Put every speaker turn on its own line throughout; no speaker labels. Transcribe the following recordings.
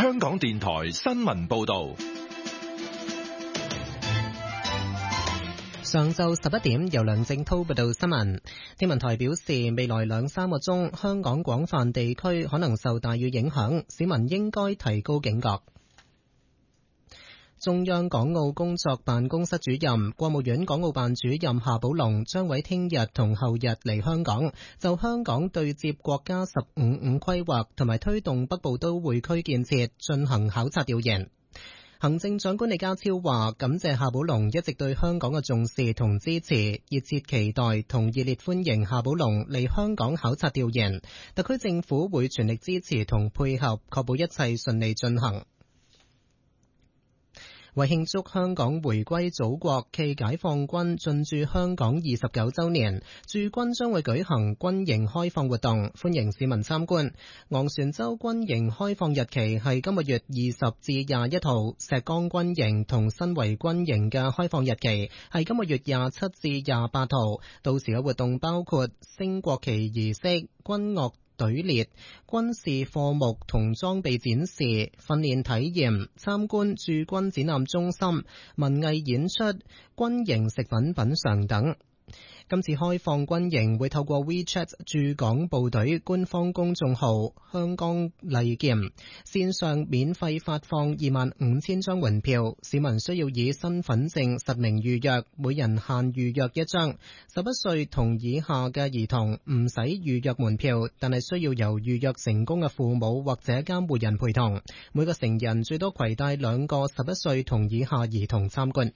香港電台新聞報道。
上晝11點，由梁正濤報道新聞。天文台表示，未來2-3個鐘，香港廣泛地區可能受大雨影響，市民應該提高警覺。中央港澳工作辦公室主任、國務院港澳辦主任夏寶龍將喺聽日同後日嚟香港，就香港對接國家15五規劃同埋推動北部都會區建設進行考察調研。行政長官李家超話，感謝夏寶龍一直對香港嘅重視同支持，熱切期待同熱烈歡迎夏寶龍嚟香港考察調研。特區政府會全力支持同配合，確保一切順利進行。為慶祝香港回歸祖國暨解放軍進駐香港29週年，駐軍將會舉行軍營開放活動，歡迎市民參觀。昂船洲軍營開放日期係今個月20至21號，石崗軍營同新圍軍營嘅開放日期係今個月27至28號。到時嘅活動包括升國旗儀式、軍樂隊列、軍事課目同裝備展示、訓練體驗、參觀駐軍展覽中心、文藝演出、軍營食品品嘗等。今次開放軍營會透過 WeChat 駐港部隊官方公眾號香港利劍線上免費發放25,000張門票，市民需要以身份證實名預約，每人限預約1張。11歲同以下嘅兒童唔使預約門票，但係需要由預約成功嘅父母或者監護人陪同。每個成人最多攜帶2個11歲同以下兒童參觀。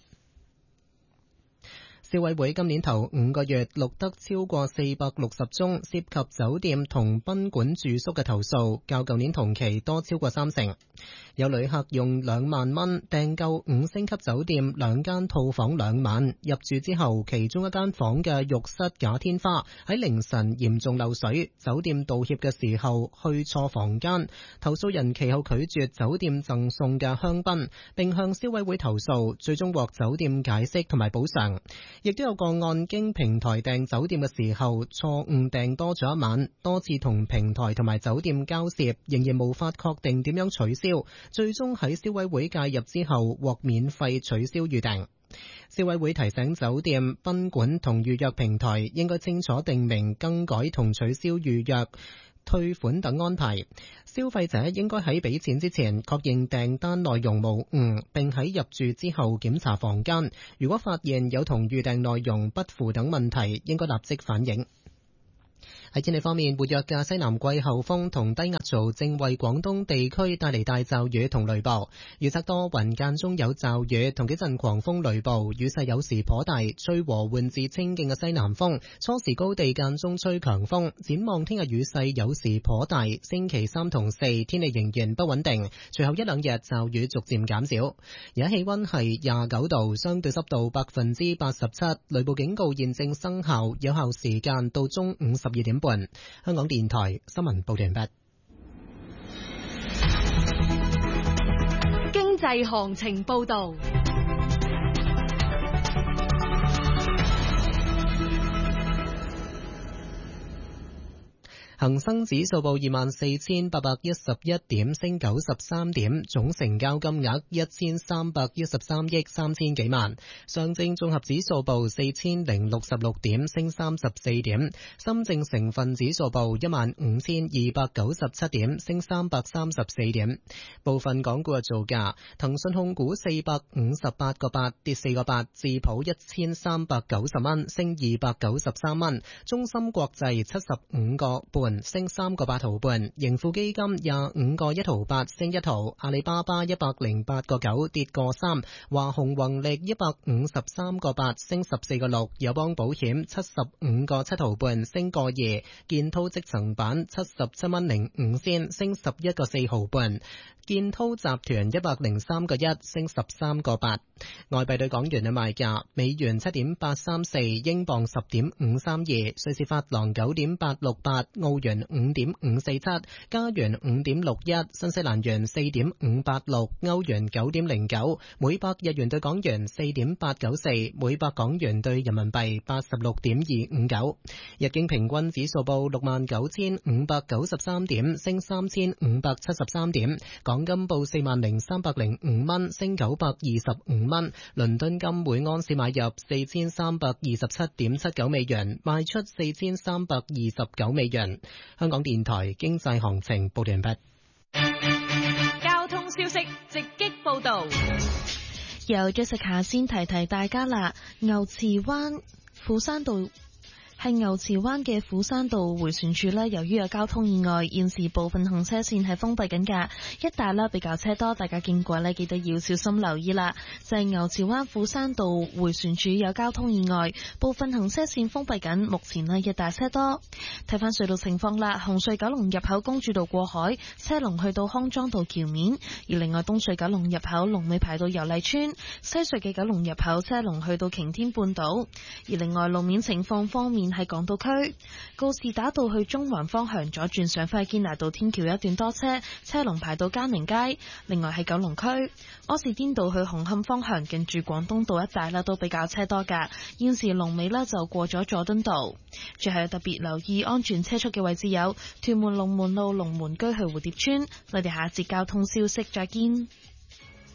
消委會今年頭5個月錄得超過460宗涉及酒店同賓館住宿嘅投訴，較舊年同期多超過30%。有旅客用2萬蚊訂購5星級酒店2間套房2晚，入住之後其中一間房嘅浴室假天花喺凌晨嚴重漏水，酒店道歉嘅時候去錯房間，投訴人其後拒絕酒店贈送嘅香檳，並向消委會投訴，最終獲酒店解釋同埋補償。亦都有個案經平台訂酒店嘅時候錯誤訂多咗1晚，多次同平台同埋酒店交涉，仍然無法確定點樣取消，最終喺消委會介入之後獲免費取消預訂。消委會提醒酒店、賓館同預約平台應該清楚訂明更改同取消預約、退款等安排，消費者應該喺俾錢之前確認訂單內容無誤，並喺入住之後檢查房間，如果發現有同預訂內容不符等問題，應該立即反映。喺天氣方面，活躍嘅西南季候風同低壓槽正為廣東地區帶嚟大驟雨同雷暴，預測多雲間中有驟雨同幾陣狂風雷暴，雨勢有時頗大，吹和緩至清勁嘅西南風，初時高地間中吹強風。展望聽日雨勢有時頗大，星期3同4天氣仍然不穩定，隨後1-2日驟雨逐漸減少。而家氣溫係29度，相對濕度87%，雷暴警告現正生效，有效時間到中午12點半。香港電台新聞報道完畢。
經濟行情報道。
恒生指數報24,811點，升93點，總成交金額1313億3000幾萬。上證綜合指數報4066點，升34點。深證成分指數報15297點，升334點。部分港股嘅造價：騰訊控股458個8，跌4個8；智普1390蚊，升293蚊；中芯國際75個半，升3個8毫半，盈富基金25個1毫8，升1毫，阿里巴巴108個9，跌個3，華虹宏力153個8，升14個6，友邦保險75個7毫半，升個2，建滔積層板77蚊05仙，升11個4毫半，建滔集團103個1，升13個8。外幣對港元嘅賣價：美元7.834，英鎊10.532，瑞士法郎9.868，澳元5.547，加元5.61，新西蘭元4.586，歐元9.09，每百日元對港元4.894，每百港元對人民幣86.259。日經平均指數報69,593點，升3,573點。港金報40,305蚊，升925蚊。倫敦金每盎司買入4327.79美元，賣出4329美元。香港電台經濟行情報完畢。
交通消息直擊報道。
由 Jessica 先提大家啦，牛池灣斧山道係牛池灣嘅斧山道迴旋處呢，由於有交通意外，現時部分行車線係封閉緊㗎，一帶啦比較車多，大家經過呢記得要小心留意啦。就係牛池灣斧山道迴旋處有交通意外，部分行車線封閉緊，目前呢一帶車多。睇翻隧道情況啦，紅隧九龍入口公主道過海，車龍去到康莊道橋面；而另外東隧九龍入口龍尾排到油麗邨，西隧嘅九龍入口車龍去到擎天半島。而另外路面情況方面，喺港島區告士打道去中環方向左轉上返去堅拿道天橋一段多車，車龍排到嘉寧街。另外喺九龍區柯士甸道去紅磡方向近住廣東道一帶啦，都比較車多噶。現時龍尾呢就過咗佐敦道。最後要特別留意安全車速嘅位置有屯門龍門路龍門居去蝴蝶村。我哋下一節交通消息再見。